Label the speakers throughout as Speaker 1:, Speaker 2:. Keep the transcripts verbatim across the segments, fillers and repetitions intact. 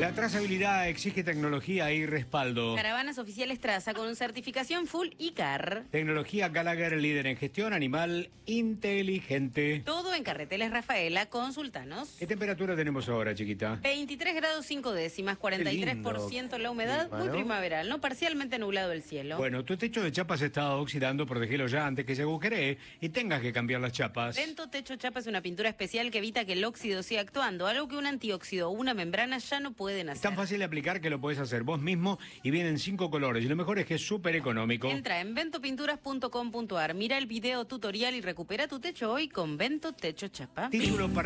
Speaker 1: La trazabilidad exige tecnología y respaldo.
Speaker 2: Caravanas oficiales Traza con certificación Full I C A R.
Speaker 1: Tecnología Gallagher, líder en gestión animal inteligente.
Speaker 2: Todo en Carreteles Rafaela, consultanos.
Speaker 1: ¿Qué temperatura tenemos ahora, chiquita?
Speaker 2: veintitrés grados cinco décimas, cuarenta y tres por ciento la humedad,
Speaker 1: Clima,
Speaker 2: muy
Speaker 1: ¿no?
Speaker 2: primaveral, ¿no? Parcialmente nublado el cielo.
Speaker 1: Bueno, tu techo de chapas se está oxidando, protegelo ya antes que se agujeree y tengas que cambiar las chapas.
Speaker 2: Vento Techo Chapa es una pintura especial que evita que el óxido siga actuando, algo que un antióxido o una membrana ya no pueden
Speaker 1: Es
Speaker 2: hacer.
Speaker 1: tan fácil de aplicar que lo puedes hacer vos mismo y vienen cinco colores. Y lo mejor es que es súper económico.
Speaker 2: Entra en ventopinturas punto com punto ar, mira el video tutorial y recupera tu techo hoy con Vento Techo Chapa.
Speaker 1: Título para...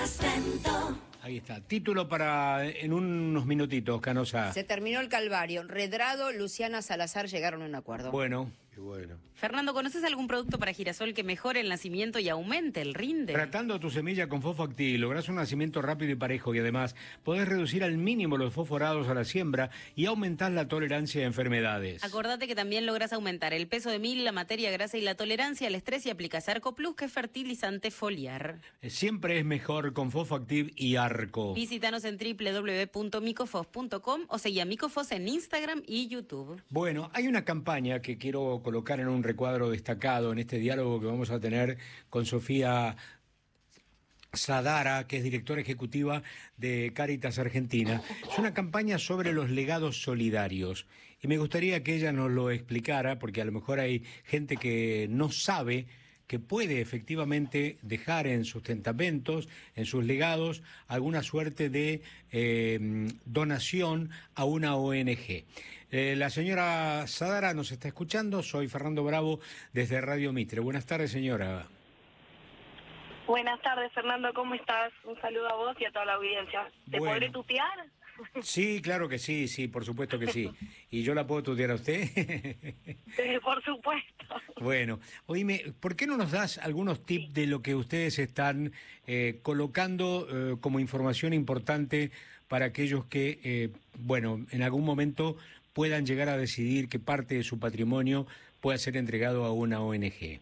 Speaker 1: Ahí está. Título para en unos minutitos, Canosa.
Speaker 3: Se terminó el calvario. Redrado, Luciana Salazar llegaron a un acuerdo.
Speaker 1: Bueno, qué bueno.
Speaker 2: Fernando, ¿conoces algún producto para girasol que mejore el nacimiento y aumente el rinde?
Speaker 1: Tratando tu semilla con Fosfoactiv, lográs un nacimiento rápido y parejo y además podés reducir al mínimo los fosforados a la siembra y aumentar la tolerancia a enfermedades.
Speaker 2: Acordate que también lográs aumentar el peso de mil, la materia grasa y la tolerancia al estrés y aplicas Arco Plus, que es fertilizante foliar.
Speaker 1: Siempre es mejor con Fosfoactiv y Arco.
Speaker 2: Visítanos en doble u doble u doble u punto micofos punto com o seguí a Micofos en Instagram y YouTube.
Speaker 1: Bueno, hay una campaña que quiero colocar en un recuadro destacado en este diálogo que vamos a tener con Sofía Sadara, que es directora ejecutiva de Cáritas Argentina. Es una campaña sobre los legados solidarios y me gustaría que ella nos lo explicara porque a lo mejor hay gente que no sabe que puede efectivamente dejar en sus testamentos, en sus legados, alguna suerte de eh, donación a una O N G. Eh, la señora Sadara nos está escuchando, soy Fernando Bravo desde Radio Mitre. Buenas tardes, señora.
Speaker 4: Buenas tardes, Fernando, ¿cómo estás? Un saludo a vos y a toda la audiencia. ¿Te
Speaker 1: Bueno.
Speaker 4: podré tutear?
Speaker 1: Sí, claro que sí, sí, por supuesto que sí. ¿Y yo la puedo tutear a usted?
Speaker 4: Eh, por supuesto.
Speaker 1: Bueno, oíme, ¿por qué no nos das algunos tips de lo que ustedes están eh, colocando eh, como información importante para aquellos que, eh, bueno, en algún momento puedan llegar a decidir que parte de su patrimonio pueda ser entregado a una O N G?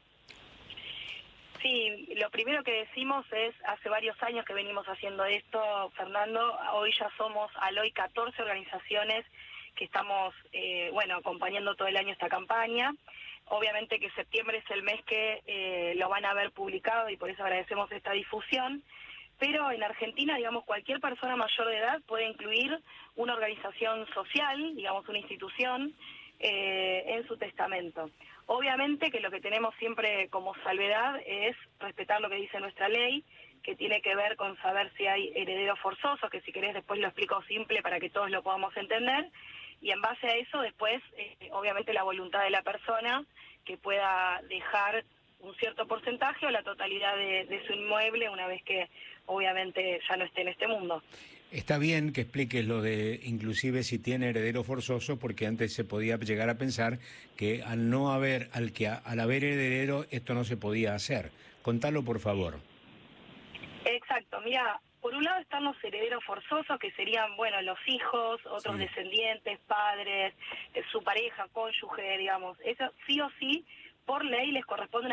Speaker 4: Sí, lo primero que decimos es, hace varios años que venimos haciendo esto, Fernando, hoy ya somos Aloy catorce organizaciones que estamos, eh, bueno, acompañando todo el año esta campaña. Obviamente que septiembre es el mes que eh, lo van a ver publicado y por eso agradecemos esta difusión. Pero en Argentina, digamos, cualquier persona mayor de edad puede incluir una organización social, digamos, una institución, eh, en su testamento. Obviamente que lo que tenemos siempre como salvedad es respetar lo que dice nuestra ley, que tiene que ver con saber si hay herederos forzosos, que si querés después lo explico simple para que todos lo podamos entender, y en base a eso después, eh, obviamente la voluntad de la persona que pueda dejar un cierto porcentaje o la totalidad de, de su inmueble una vez que obviamente ya no esté en este mundo.
Speaker 1: Está bien que expliques lo de inclusive si tiene heredero forzoso, porque antes se podía llegar a pensar que al no haber, al que al haber heredero esto no se podía hacer. Contalo, por favor.
Speaker 4: Exacto, mira, por un lado están los herederos forzosos, que serían, bueno, los hijos, otros
Speaker 1: Sí.
Speaker 4: descendientes, padres, eh, su pareja, cónyuge, digamos. Eso sí o sí, por ley les corresponde